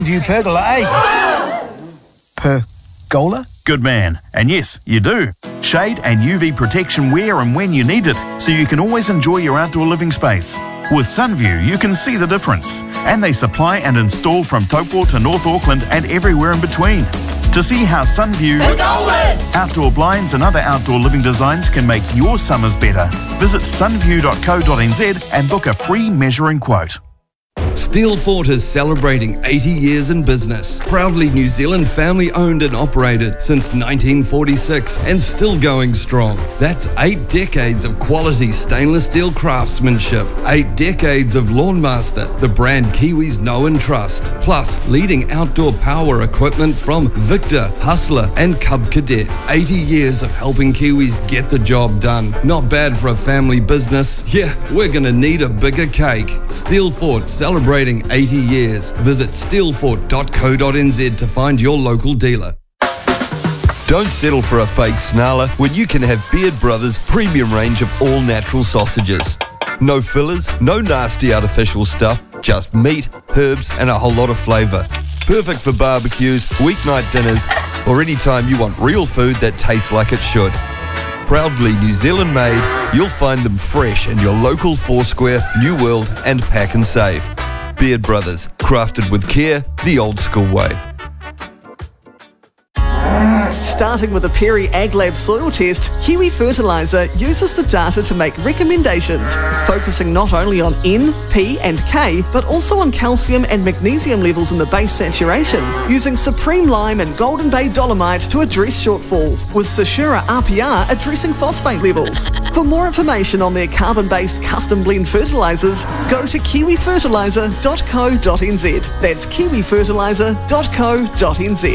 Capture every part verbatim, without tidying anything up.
View pergola, eh? Pergola? Good man. And yes, you do. Shade and U V protection where and when you need it, so you can always enjoy your outdoor living space. With Sunview, you can see the difference. And they supply and install from Taupo to North Auckland and everywhere in between. To see how Sunview Pergolas, outdoor blinds and other outdoor living designs can make your summers better, visit sunview dot co dot n z and book a free measuring quote. Steelfort is celebrating eighty years in business. Proudly New Zealand family owned and operated since nineteen forty-six and still going strong. That's eight decades of quality stainless steel craftsmanship. Eight decades of Lawnmaster, the brand Kiwis know and trust. Plus leading outdoor power equipment from Victor, Hustler and Cub Cadet. eighty years of helping Kiwis get the job done. Not bad for a family business. Yeah, we're gonna need a bigger cake. Steelfort celebrating eighty years. Visit steelfort dot co dot n z to find your local dealer. Don't settle for a fake snarler when you can have Beard Brothers' premium range of all natural sausages. No fillers, no nasty artificial stuff, just meat, herbs and a whole lot of flavour. Perfect for barbecues, weeknight dinners or any time you want real food that tastes like it should. Proudly New Zealand made, you'll find them fresh in your local Foursquare, New World and Pack and Save. Beard Brothers, crafted with care, the old school way. Starting with a Perry AgLab soil test, Kiwi Fertiliser uses the data to make recommendations, focusing not only on N, P and K, but also on calcium and magnesium levels in the base saturation, using Supreme Lime and Golden Bay Dolomite to address shortfalls, with Sashura R P R addressing phosphate levels. For more information on their carbon-based custom blend fertilisers, go to kiwi fertiliser dot co dot n z. That's kiwi fertiliser dot co dot n z.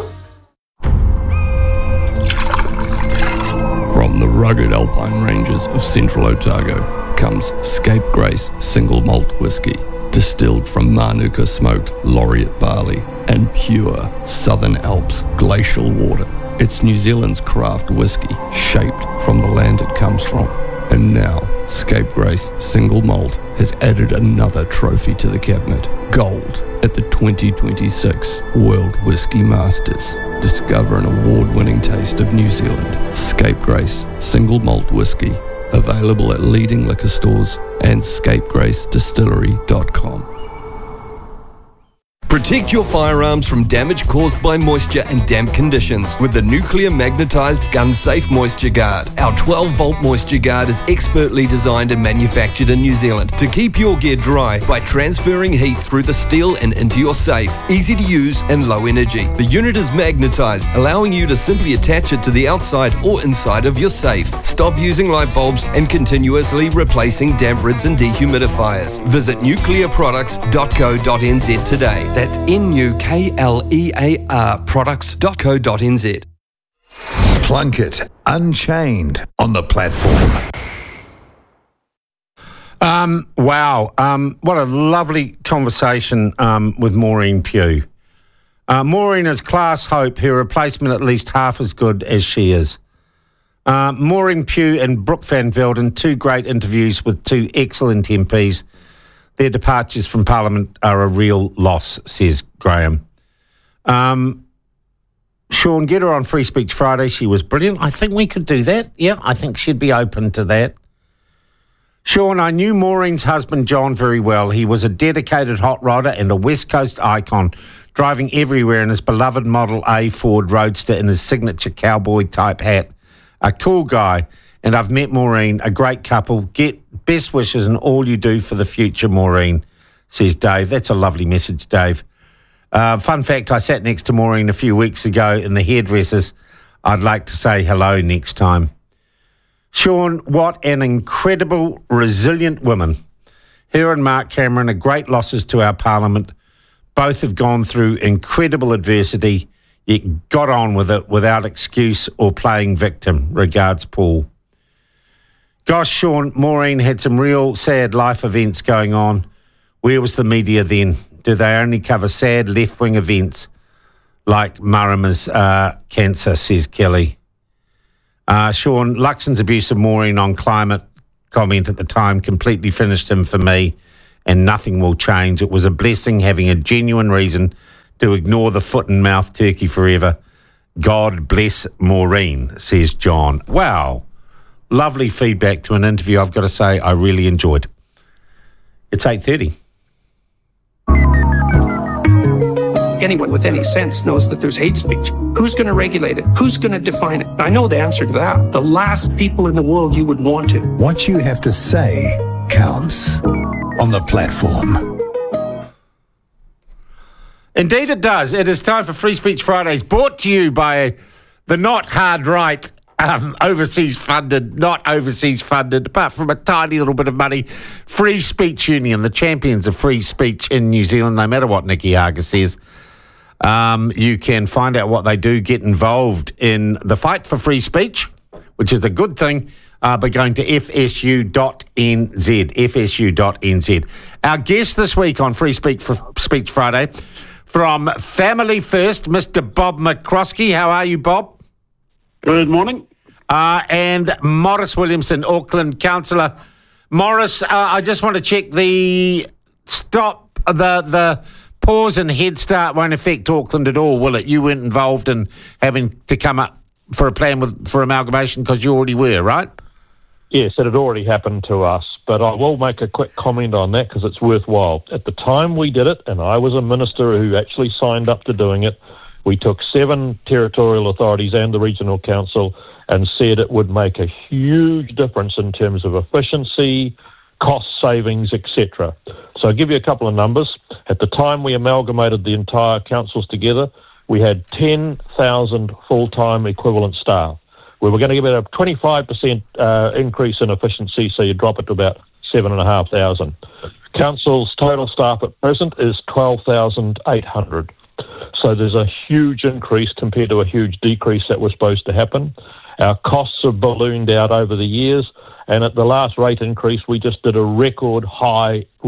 From the rugged alpine ranges of central Otago comes Scapegrace Single Malt Whisky, distilled from Manuka smoked laureate barley and pure Southern Alps glacial water. It's New Zealand's craft whisky, shaped from the land it comes from. And now, Scapegrace Single Malt has added another trophy to the cabinet, gold, at the twenty twenty-six World Whisky Masters. Discover an award-winning taste of New Zealand. Scapegrace Single Malt Whisky, available at leading liquor stores and scapegrace distillery dot com. Protect your firearms from damage caused by moisture and damp conditions with the nuclear magnetized gun safe moisture guard. Our twelve volt moisture guard is expertly designed and manufactured in New Zealand to keep your gear dry by transferring heat through the steel and into your safe. Easy to use and low energy. The unit is magnetized, allowing you to simply attach it to the outside or inside of your safe. Stop using light bulbs and continuously replacing damp rids and dehumidifiers. Visit nuclear products dot co dot n z today. That's N U K L E A R products dot co dot n z. Plunkett Unchained on the platform. Um, wow. Um, what a lovely conversation um, with Maureen Pugh. Uh, Maureen is class hope, her replacement at least half as good as she is. Uh, Maureen Pugh and Brooke Van Velden, two great interviews with two excellent M Ps. Their departures from Parliament are a real loss, says Graham. Um, Sean, get her on Free Speech Friday. She was brilliant. I think we could do that. Yeah, I think she'd be open to that. Sean, I knew Maureen's husband, John, very well. He was a dedicated hot rodder and a West Coast icon, driving everywhere in his beloved Model A Ford Roadster in his signature cowboy-type hat. A cool guy. And I've met Maureen, a great couple. Get best wishes in all you do for the future, Maureen, says Dave. That's a lovely message, Dave. Uh, fun fact, I sat next to Maureen a few weeks ago in the hairdressers. I'd like to say hello next time. Sean, what an incredible, resilient woman. Her and Mark Cameron are great losses to our Parliament. Both have gone through incredible adversity, yet got on with it without excuse or playing victim. Regards, Paul. Gosh, Sean, Maureen had some real sad life events going on. Where was the media then? Do they only cover sad left-wing events like Marama's uh, cancer, says Kelly. Uh, Sean, Luxon's abuse of Maureen on climate comment at the time completely finished him for me, and nothing will change. It was a blessing having a genuine reason to ignore the foot and mouth turkey forever. God bless Maureen, says John. Wow. Lovely feedback to an interview I've got to say I really enjoyed. It's eight thirty. Anyone with any sense knows that there's hate speech. Who's going to regulate it? Who's going to define it? I know the answer to that. The last people in the world you would want to. What you have to say counts on the platform. Indeed it does. It is time for Free Speech Fridays, brought to you by the not hard right, um, overseas funded, not overseas funded, apart from a tiny little bit of money, Free Speech Union, the champions of free speech in New Zealand, no matter what Nikki Hager says. Um, you can find out what they do, get involved in the fight for free speech, which is a good thing, uh, by going to f s u dot n z, f s u dot n z. Our guest this week on Free Speech, Speech Friday, from Family First, Mister Bob McCroskey. How are you, Bob? Good morning. Uh, and Morris Williamson, Auckland Councillor. Morris, uh, I just want to check the stop, the the pause and Head Start won't affect Auckland at all, will it? You weren't involved in having to come up for a plan with, for amalgamation because you already were, right? Yes, it had already happened to us, but I will make a quick comment on that because it's worthwhile. At the time we did it, and I was a minister who actually signed up to doing it, we took seven territorial authorities and the regional council and said it would make a huge difference in terms of efficiency, cost savings, et cetera. So I'll give you a couple of numbers. At the time we amalgamated the entire councils together, we had ten thousand full-time equivalent staff. We were going to give it a twenty-five percent uh, increase in efficiency, so you drop it to about seven thousand five hundred. Council's total staff at present is twelve thousand eight hundred. So there's a huge increase compared to a huge decrease that was supposed to happen. Our costs have ballooned out over the years, and at the last rate increase, we just did a record high